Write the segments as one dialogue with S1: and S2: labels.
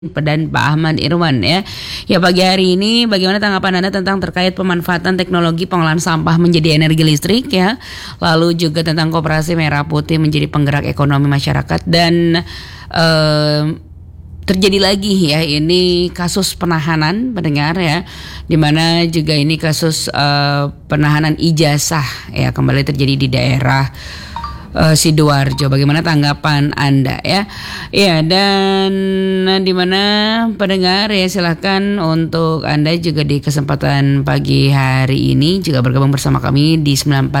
S1: dan Pak Ahmad Irwan ya. Ya pagi hari ini bagaimana tanggapan Anda tentang terkait pemanfaatan teknologi pengolahan sampah menjadi energi listrik ya. Lalu juga tentang Koperasi Merah Putih menjadi penggerak ekonomi masyarakat dan terjadi lagi ya ini kasus penahanan pendengar ya, dimana juga ini kasus penahanan ijazah ya kembali terjadi di daerah Sidoarjo. Bagaimana tanggapan Anda ya? Ya, dan dimana pendengar ya silahkan untuk Anda juga di kesempatan pagi hari ini juga bergabung bersama kami di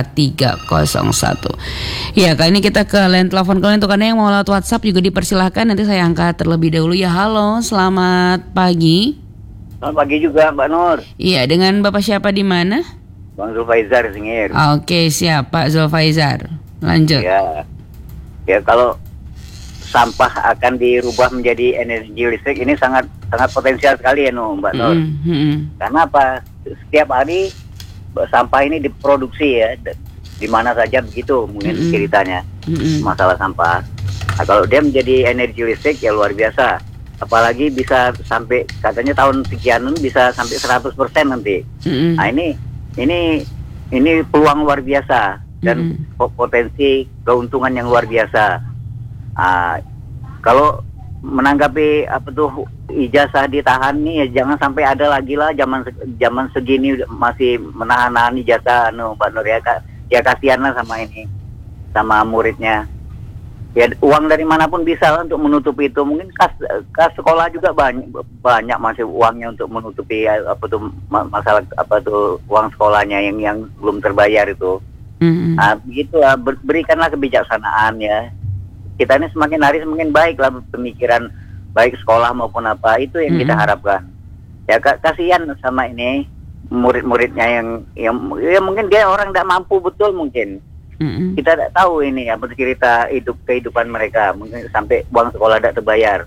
S1: 94301. Ya, kali ini kita ke line telepon. Kalau untuk Anda yang mau lewat WhatsApp juga dipersilahkan, nanti saya angkat terlebih dahulu ya. Halo, selamat pagi.
S2: Selamat pagi juga Mbak Nur.
S1: Iya, dengan Bapak siapa di mana?
S2: Bang Zulfaizar Singir.
S1: Oke, siap Pak Zulfaizar. Lanjut.
S2: Ya kalau sampah akan dirubah menjadi energi listrik ini sangat potensial sekali ya Mbak Nur. Karena apa? Setiap hari sampah ini diproduksi ya, di mana saja begitu mungkin ceritanya masalah sampah. Nah, kalau dia menjadi energi listrik ya luar biasa. Apalagi bisa sampai katanya tahun sekian bisa sampai 100% nanti. Nah ini peluang luar biasa dan potensi keuntungan yang luar biasa. Kalau menanggapi ijazah ditahan nih ya jangan sampai ada lagi lah zaman segini masih menahan ijazah Mbak Nur ya kasihan lah sama muridnya. Ya uang dari manapun bisa lah untuk menutupi itu. Mungkin kas sekolah juga banyak masih uangnya untuk menutupi masalah uang sekolahnya yang belum terbayar itu. Begitu lah, berikanlah kebijaksanaan ya. Kita ini semakin hari semakin baik lah pemikiran baik sekolah maupun apa itu yang kita harapkan. Ya kasihan sama ini murid-muridnya yang mungkin dia orang tidak mampu betul mungkin. Kita tidak tahu ini apa cerita kehidupan mereka mungkin sampai uang sekolah tidak terbayar.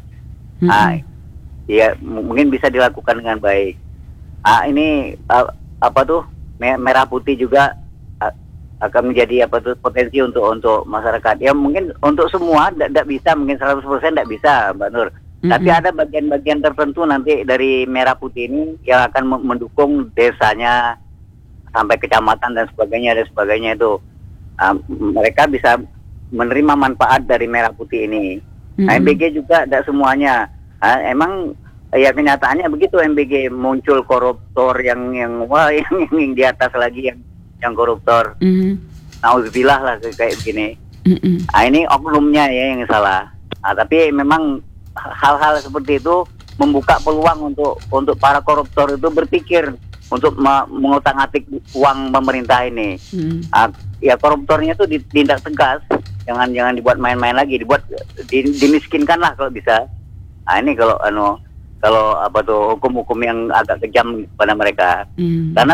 S2: Ya mungkin bisa dilakukan dengan baik. Ini Merah Putih juga akan menjadi potensi untuk masyarakat. Ya mungkin untuk semua tidak bisa, mungkin 100% tidak bisa Mbak Nur. Tapi ada bagian-bagian tertentu nanti dari Merah Putih ini yang akan mendukung desanya sampai kecamatan dan sebagainya itu. Mereka bisa menerima manfaat dari Merah Putih ini. MBG juga tidak semuanya. Emang ya kenyataannya begitu, MBG muncul koruptor yang di atas lagi yang koruptor. Nauzubillah lah kayak begini. Ini oknumnya ya yang salah. Tapi memang hal-hal seperti itu membuka peluang untuk para koruptor itu berpikir untuk mengutak-atik uang pemerintah ini. Ya koruptornya itu ditindak tegas, jangan dibuat main-main lagi, dimiskinkan lah kalau bisa. Ini kalau hukum-hukum yang agak kejam pada mereka. Karena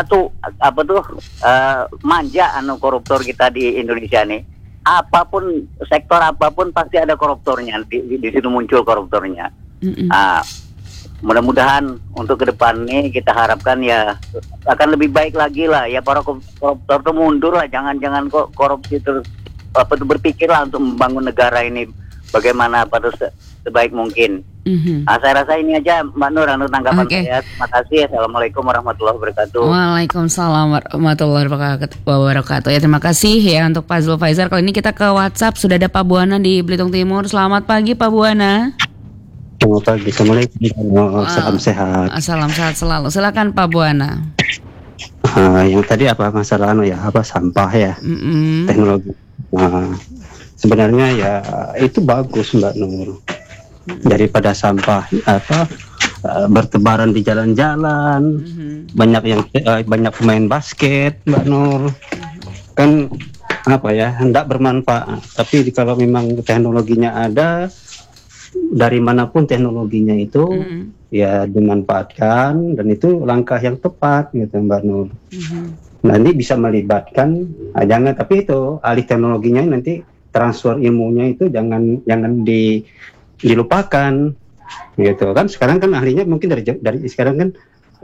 S2: manja koruptor kita di Indonesia nih. Apapun sektor apapun pasti ada koruptornya, di situ muncul koruptornya. Mudah-mudahan untuk ke depan nih kita harapkan ya akan lebih baik lagi lah ya, para koruptor itu mundur lah, jangan korupsi terus berpikirlah untuk membangun negara ini bagaimana sebaik mungkin. Saya rasa ini aja Mbak Nur untuk tanggapan saya. Terima kasih. Assalamualaikum warahmatullahi wabarakatuh.
S1: Waalaikumsalam warahmatullahi wabarakatuh. Ya terima kasih ya untuk Pak Zulfaizar. Kali ini kita ke WhatsApp, sudah ada Pak Buana di Belitung Timur. Selamat pagi Pak Buana.
S3: Selamat pagi, Assalamualaikum. Salam sehat.
S1: Salam sehat selalu. Silakan Pak Buana.
S3: Yang tadi masalah sampah ya, teknologi. Sebenarnya ya itu bagus Mbak Nur, daripada sampah bertebaran di jalan-jalan, banyak pemain basket Mbak Nur, kan hendak bermanfaat. Tapi kalau memang teknologinya ada, dari manapun teknologinya itu ya dimanfaatkan, dan itu langkah yang tepat gitu Mbak Nur. Nanti bisa melibatkan tapi itu alih teknologinya nanti transfer ilmunya itu jangan dilupakan gitu kan. Sekarang kan ahlinya mungkin dari sekarang kan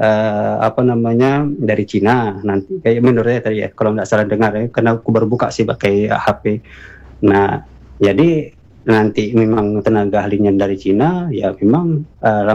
S3: dari Cina nanti, kayak menurutnya tadi ya kalau nggak salah dengar ya, karena aku baru buka sih pakai HP. Nah jadi nanti memang tenaga ahlinya dari Cina, ya memang